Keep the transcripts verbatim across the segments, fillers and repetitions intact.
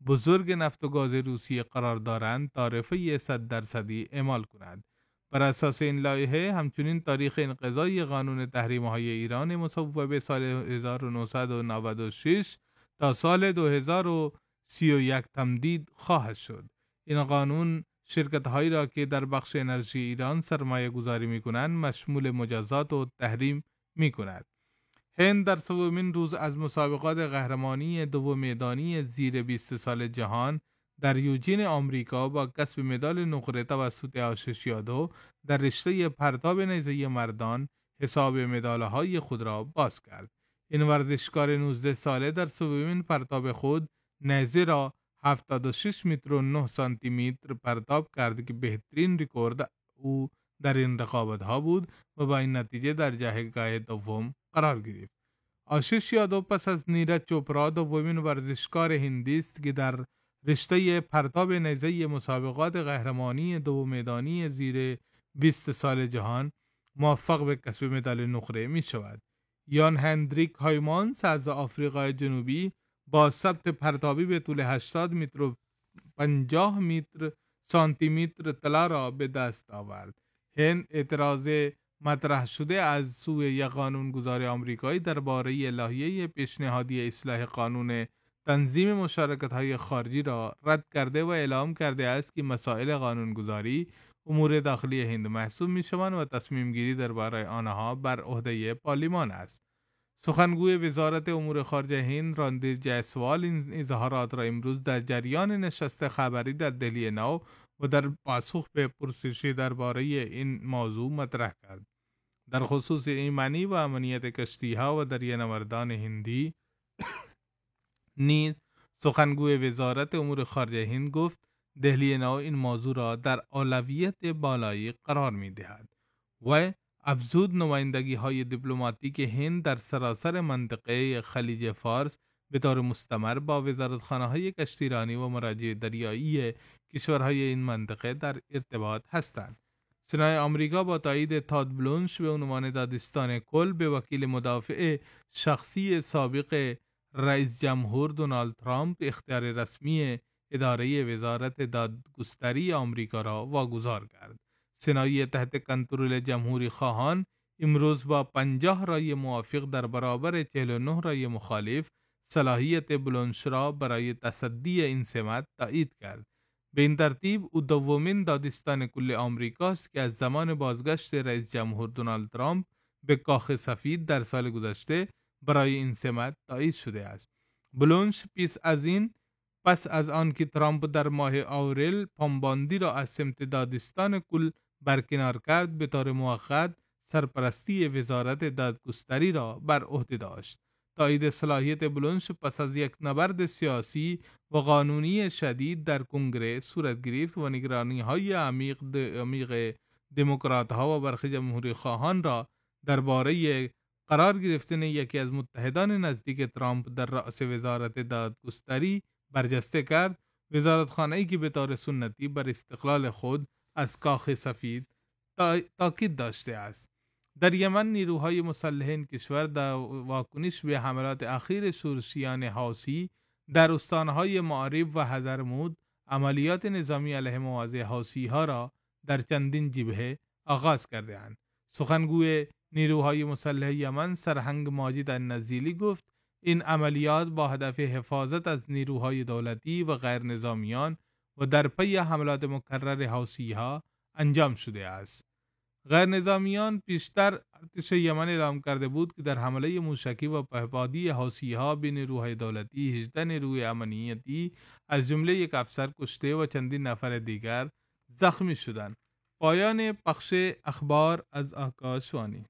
بزرگ نفت و گاز روسیه قرار دارند تعرفه صد درصدی اعمال کند. بر اساس این لایحه همچنین تاریخ انقضای قانون تحریم‌های ایران مصوبه سال هزار و نهصد و نود و شش تا سال دو هزار و سی و یک تمدید خواهد شد. این قانون شرکت‌هایی را که در بخش انرژی ایران سرمایه گذاری می‌کنند مشمول مجازات و تحریم می‌کند. هند در سومین روز از مسابقات قهرمانی دو میدانی زیر بیست سال جهان در یوجین آمریکا با کسب مدال نقره توسط آشش یادو در رشته پرتاب نیزه مردان حساب مدال‌های خود را باز کرد. این ورزشکار نوزده ساله در سومین پرتاب خود نیزه را هفتاد و شش متر و نه سانتی متر پرتاب کرد که بهترین رکورد او در این رقابت‌ها بود و با این نتیجه در جایگاه دوم قرار گرفت. آشش یادو پس از نیرج چوپرا دومین ورزشکار هندی است که در رشته پرتاب نیزه مسابقات قهرمانی دو میدانی زیر بیست سال جهان موفق به کسب مدال نقره می شود. یان هندریک هایمانس از آفریقای جنوبی با ثبت پرتابی به طول هشتاد متر و پنجاه متر سانتی متر طلا را به دست آورد. هند اعتراض مطرح شده از سوی یک قانونگذار آمریکایی درباره لایحه پیشنهادی اصلاح قانون تنظیم مشارکت‌های خارجی را رد کرده و اعلام کرده است که مسائل قانونگذاری امور داخلی هند محسوب می‌شوند و تصمیم گیری درباره آنها بر عهده پارلمان است. سخنگوی وزارت امور خارجه هند راندیر جایسوال این اظهارات را امروز در جریان نشست خبری در دهلی نو و در پاسخ به پرسشی درباره این موضوع مطرح کرد. در خصوص ایمنی و امنیت کشتی‌ها و دریانوردان هندی نیز سخنگوی وزارت امور خارجه هند گفت دهلی نو این موضوع را در اولویت بالایی قرار می‌دهد و افزود نمایندگی های دیپلماتیک هند در سراسر منطقه خلیج فارس به طور مستمر با وزارتخانه های کشتیرانی و مراجع دریایی کشورهای این منطقه در ارتباط هستند. سنای آمریکا با تایید تاد بلونش به عنوان دادستان کل به وکیل مدافع شخصی سابق رئیس جمهور دونالد ترامپ اختیار رسمی اداره وزارت دادگستری آمریکا را واگذار کرد. سنایی تحت کنترل جمهوری خواهان امروز با پنجاه رای موافق در برابر چهل و نه رای مخالف صلاحیت بلونش را برای تصدی این سمت تایید کرد. به این ترتیب او دومین دادستان کل آمریکاست که از زمان بازگشت رئیس جمهور دونالد ترامپ به کاخ سفید در سال گذشته برای این سمت تایید شده است. بلونش پیش از این پس از آن که ترامپ در ماه آوریل پامباندی را از سمت دادستان کل برکنار کرد به طور موقت سرپرستی وزارت دادگستری را بر عهده داشت. تایید صلاحیت بلونش پس از یک نبرد سیاسی و قانونی شدید در کنگره صورت گرفت و نگرانی های عمیق عمیق دموکرات ها و برخی جمهوری خواهان را درباره قرار گرفتن یکی از متحدان نزدیک ترامپ در رأس وزارت دادگستری برجسته کرد. وزارتخانه‌ای که به طور سنتی بر استقلال خود از کاخ سفید تاکید داشته است. در یمن نیروهای مسلح این کشور در واکنش به حملات اخیر شورشیان حوثی در استانهای معارب و حضرموت عملیات نظامی علیه مواضع حوثی‌ها را در چندین جبهه آغاز کرده‌اند. سخنگوی نیروهای مسلح یمن سرهنگ ماجد النزیلی گفت این عملیات با هدف حفاظت از نیروهای دولتی و غیر نظامیان و در پی حملات مکرر حوثی‌ها انجام شده است. غیر نظامیان پیشتر ارتش یمن اعلام کرده بود که در حمله موشکی و پهپادی حوثی‌ها به نیروهای دولتی هجده نیروی امنیتی از جمله یک افسر کشته و چندین نفر دیگر زخمی شدند. پایان پخش اخبار از آکاشوانی.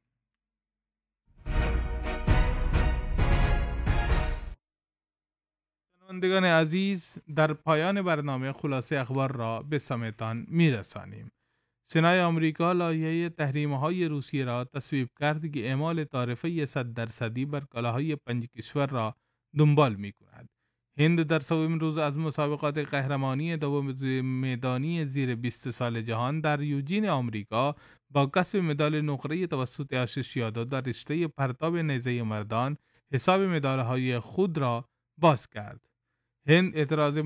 شنوندگان عزیز، در پایان برنامه خلاصه اخبار را به سمعتان میرسانیم. سنای آمریکا لایحه تحریم‌های روسیه را تصویب کرد که اعمال تعرفه صد درصدی بر کالاهای پنج کشور را دنبال می‌کند. هند در سومین روز از مسابقات قهرمانی دو میدانی زیر بیست سال جهان در یوجین آمریکا با کسب مدال نقره توسط آشش یادو در رشته پرتاب نیزه مردان حساب مدال‌های خود را باز کرد. هند اعتراض